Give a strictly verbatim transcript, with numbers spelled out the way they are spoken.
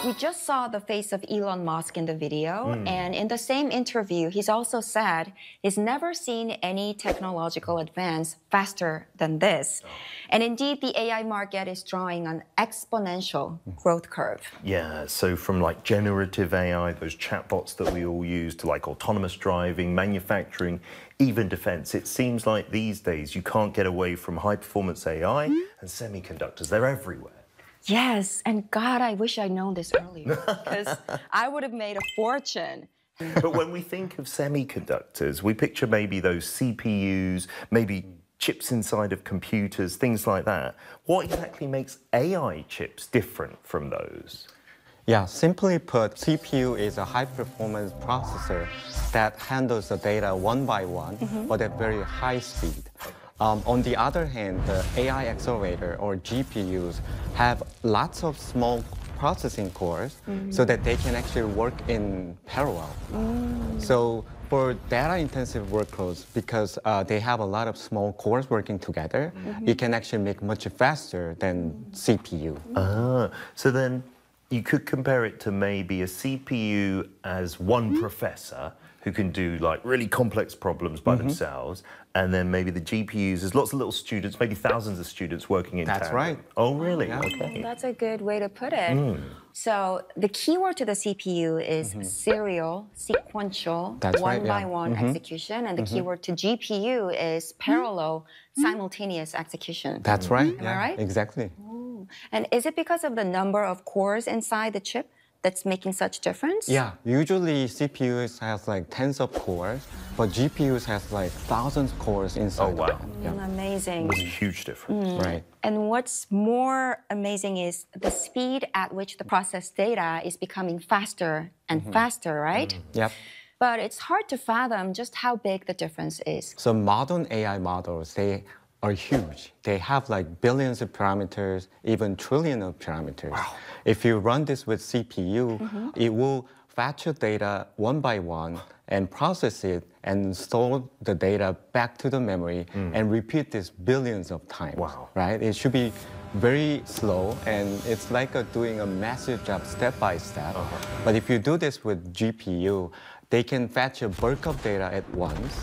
we just saw the face of Elon Musk in the video, mm. and in the same interview, he's also said he's never seen any technological advance faster than this. Oh. And indeed, the A I market is drawing an exponential growth curve. Yeah, so from like generative A I, those chatbots that we all use, to like autonomous driving, manufacturing, even defense, it seems like these days you can't get away from high-performance A I mm. and semiconductors. They're everywhere. Yes, and God, I wish I'd known this earlier, because I would have made a fortune. But when we think of semiconductors, we picture maybe those C P Us, maybe chips inside of computers, things like that. What exactly makes A I chips different from those? Yeah, simply put, C P U is a high-performance processor that handles the data one by one, mm-hmm. but at very high speed. Um, on the other hand, the A I accelerator, or G P Us, have lots of small processing cores mm-hmm. so that they can actually work in parallel. Mm. So for data-intensive workloads, because uh, they have a lot of small cores working together, mm-hmm. it can actually make much faster than C P U. Ah, so then you could compare it to maybe a C P U as one mm-hmm. professor who can do like really complex problems by mm-hmm. themselves, and then maybe the G P Us, there's lots of little students, maybe thousands of students working in That's tandem. right. Oh, really? Yeah. Okay. That's a good way to put it. Mm. So the keyword to the C P U is mm-hmm. serial, sequential, That's one right, by yeah. one mm-hmm. execution, and the mm-hmm. keyword to G P U is parallel, mm-hmm. simultaneous execution. That's right. Am yeah, I right? Exactly. Ooh. And is it because of the number of cores inside the chip that's making such difference? Yeah, usually C P Us has like tens of cores, but G P Us has like thousands of cores inside. Oh, wow. them. Yeah. Mm, amazing. It's a huge difference. Mm. Right. And what's more amazing is the speed at which the processed data is becoming faster and mm-hmm. faster, right? Mm-hmm. Yep. But it's hard to fathom just how big the difference is. So modern A I models, they are huge. They have like billions of parameters, even trillions of parameters. Wow. If you run this with C P U, mm-hmm. it will fetch your data one by one and process it and store the data back to the memory mm. and repeat this billions of times. Wow. Right? It should be very slow, and it's like a, doing a massive job step by step. Uh-huh. But if you do this with G P U, they can fetch a bulk of data at once